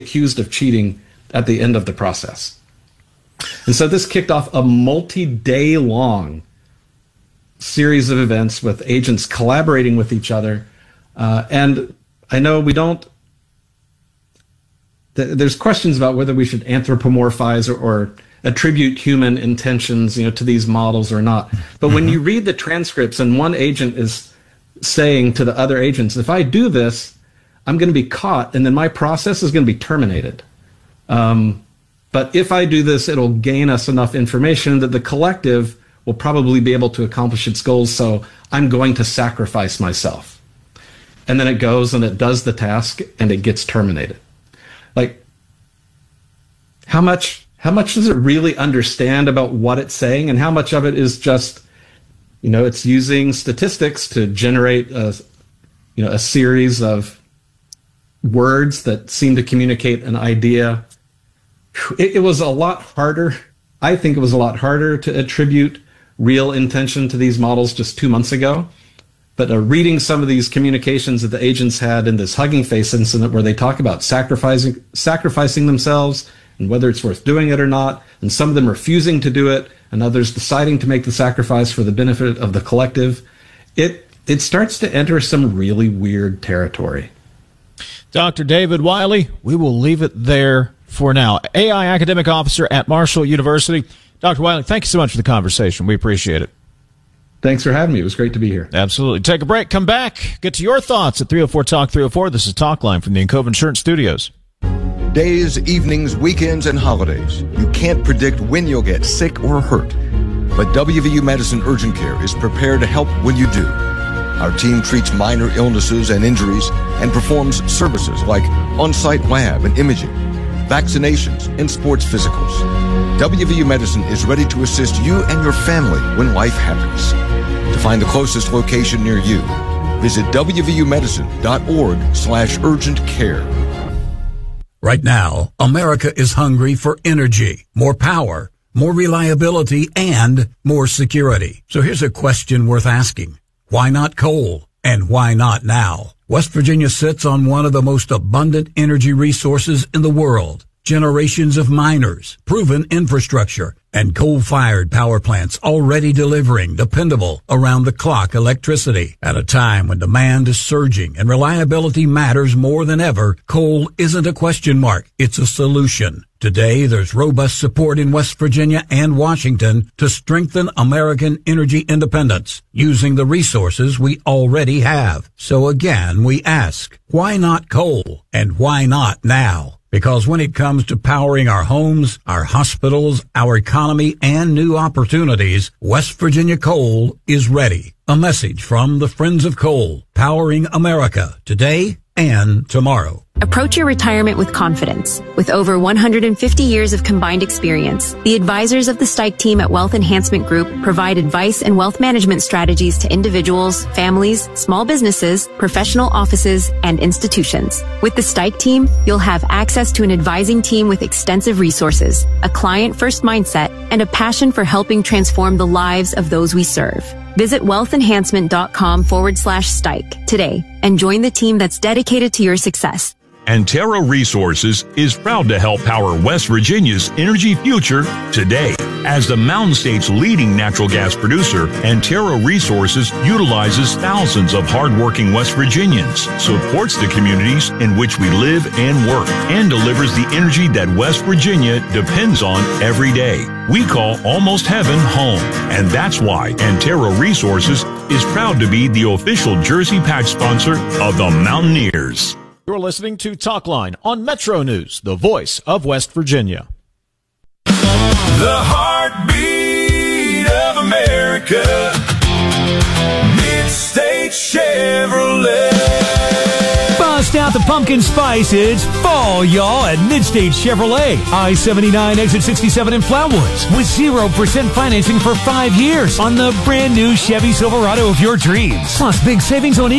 accused of cheating at the end of the process. And so this kicked off a multi-day long series of events with agents collaborating with each other. And I know there's questions about whether we should anthropomorphize or attribute human intentions, to these models or not. But when you read the transcripts and one agent is saying to the other agents, if I do this, I'm going to be caught and then my process is going to be terminated. But if I do this, it'll gain us enough information that the collective will probably be able to accomplish its goals. So I'm going to sacrifice myself. And then it goes and it does the task and it gets terminated. Like, how much does it really understand about what it's saying, and how much of it is just, it's using statistics to generate a series of words that seem to communicate an idea. It was a lot harder. I think it was a lot harder to attribute real intention to these models just 2 months ago. But reading some of these communications that the agents had in this Hugging Face incident where they talk about sacrificing themselves and whether it's worth doing it or not, and some of them refusing to do it and others deciding to make the sacrifice for the benefit of the collective, it starts to enter some really weird territory. Dr. David Wiley, we will leave it there for now. AI Academic Officer at Marshall University. Dr. Wiley, thank you so much for the conversation. We appreciate it. Thanks for having me. It was great to be here. Absolutely. Take a break. Come back. Get to your thoughts at 304-TALK-304. This is Talkline from the Encova Insurance Studios. Days, evenings, weekends, and holidays. You can't predict when you'll get sick or hurt. But WVU Medicine Urgent Care is prepared to help when you do. Our team treats minor illnesses and injuries and performs services like on-site lab and imaging, vaccinations, and sports physicals. WVU Medicine is ready to assist you and your family when life happens. To find the closest location near you, visit wvumedicine.org/urgent care. Right now, America is hungry for energy, more power, more reliability, and more security. So here's a question worth asking. Why not coal? And why not now? West Virginia sits on one of the most abundant energy resources in the world. Generations of miners, proven infrastructure, and coal-fired power plants already delivering dependable, around-the-clock electricity. At a time when demand is surging and reliability matters more than ever, coal isn't a question mark, it's a solution. Today, there's robust support in West Virginia and Washington to strengthen American energy independence using the resources we already have. So again, we ask, why not coal? And why not now? Because when it comes to powering our homes, our hospitals, our economy, and new opportunities, West Virginia Coal is ready. A message from the Friends of Coal, powering America today and tomorrow. Approach your retirement with confidence. With over 150 years of combined experience, the advisors of the Stike team at Wealth Enhancement Group provide advice and wealth management strategies to individuals, families, small businesses, professional offices, and institutions. With the Stike team, you'll have access to an advising team with extensive resources, a client-first mindset, and a passion for helping transform the lives of those we serve. Visit wealthenhancement.com/Stike today and join the team that's dedicated to your success. Antero Resources is proud to help power West Virginia's energy future today. As the Mountain State's leading natural gas producer, Antero Resources utilizes thousands of hardworking West Virginians, supports the communities in which we live and work, and delivers the energy that West Virginia depends on every day. We call almost heaven home, and that's why Antero Resources is proud to be the official Jersey patch sponsor of the Mountaineers. You're listening to Talkline on Metro News, the voice of West Virginia. The heartbeat of America, Mid-State Chevrolet. Bust out the pumpkin spice. It's fall, y'all, at Mid-State Chevrolet. I-79 exit 67 in Flatwoods with 0% financing for 5 years on the brand new Chevy Silverado of your dreams. Plus big savings on